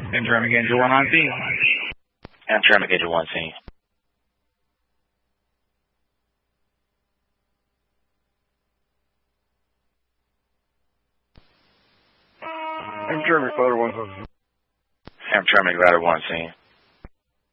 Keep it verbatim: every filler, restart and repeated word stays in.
Hamtramck Angel one on scene. Hamtramck Angel one scene. Hamtramck Ladder one scene. Hamtramck Ladder one scene.